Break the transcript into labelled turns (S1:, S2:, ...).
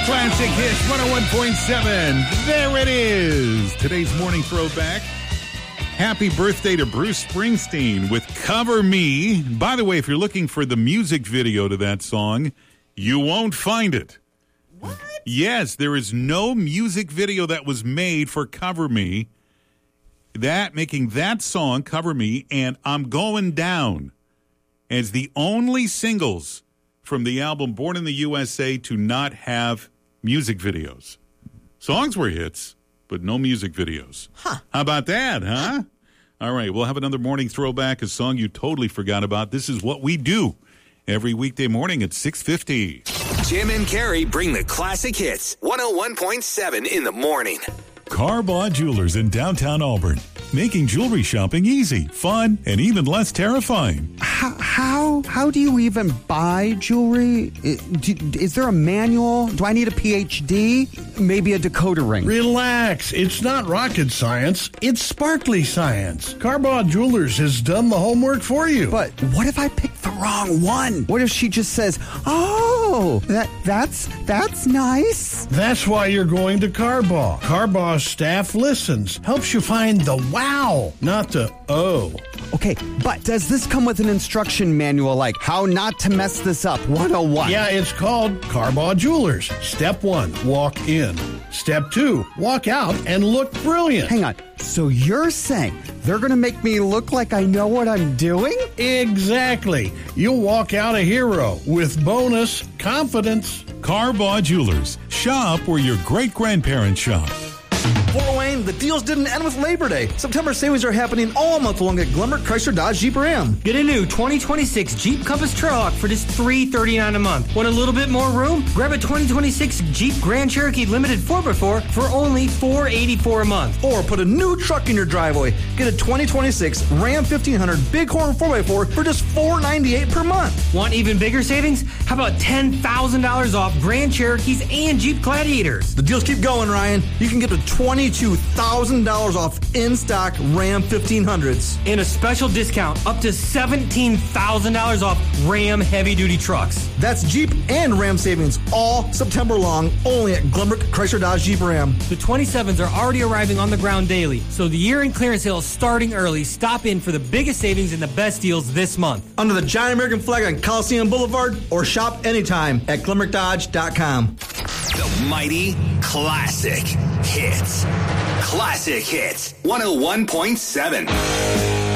S1: Classic Hits 101.7. There it is. Today's morning throwback. Happy birthday to Bruce Springsteen with Cover Me. By the way, if you're looking for the music video to that song, you won't find it.
S2: What?
S1: Yes, there is no music video that was made for Cover Me. Making that song, Cover Me, and I'm Going Down as the only singles from the album Born in the USA to not have music videos. Songs were hits, but no music videos.
S2: Huh.
S1: How about that, huh? All right, we'll have another morning throwback, a song you totally forgot about. This is what we do every weekday morning at 6:50.
S3: Jim and Carrie bring the classic hits. 101.7 in the morning.
S4: Carbaugh Jewelers in downtown Auburn, making jewelry shopping easy, fun, and even less terrifying.
S2: How do you even buy jewelry? Is there a manual? Do I need a PhD? Maybe a decoder ring?
S5: Relax. It's not rocket science. It's sparkly science. Carbaugh Jewelers has done the homework for you.
S2: But what if I pick the wrong one? What if she just says, "Oh, that's nice"?
S5: That's why you're going to Carbaugh. Carbaugh's staff listens, helps you find the wow, not the oh.
S2: Okay, but does this come with an instruction manual like how not to mess this up 101?
S5: Yeah, it's called Carbaugh Jewelers. Step 1, walk in. Step 2, walk out and look brilliant.
S2: Hang on. So you're saying they're going to make me look like I know what I'm doing?
S5: Exactly. You'll walk out a hero with bonus confidence.
S4: Carbaugh Jewelers. Shop where your great-grandparents shop.
S6: Fort Wayne, the deals didn't end with Labor Day. September savings are happening all month long at Glenbrook Chrysler Dodge Jeep Ram.
S7: Get a new 2026 Jeep Compass Trailhawk for just $339 a month. Want a little bit more room? Grab a 2026 Jeep Grand Cherokee Limited 4x4 for only $484 a month.
S6: Or put a new truck in your driveway. Get a 2026 Ram 1500 Bighorn 4x4 for just $498 per month.
S7: Want even bigger savings? How about $10,000 off Grand Cherokees and Jeep Gladiators?
S6: The deals keep going, Ryan. You can get a $22,000 off in-stock Ram 1500s.
S7: And a special discount up to $17,000 off Ram heavy-duty trucks.
S6: That's Jeep and Ram savings all September long, only at Glenbrook Chrysler Dodge Jeep Ram.
S7: The 27s are already arriving on the ground daily, so the year-end clearance sale is starting early. Stop in for the biggest savings and the best deals this month.
S6: Under the giant American flag on Coliseum Boulevard, or shop anytime at GlenbrookDodge.com.
S3: The mighty classic hits. Classic Hits 101.7.